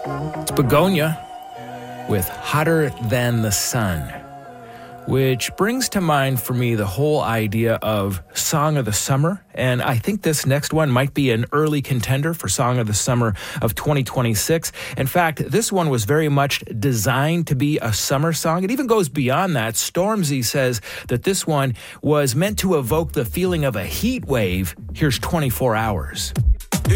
It's Begonia with Hotter Than the Sun, which brings to mind for me the whole idea of Song of the Summer. And I think this next one might be an early contender for Song of the Summer of 2026. In fact, this one was very much designed to be a summer song. It even goes beyond that. Stormzy says that this one was meant to evoke the feeling of a heat wave. Here's 24 Hours.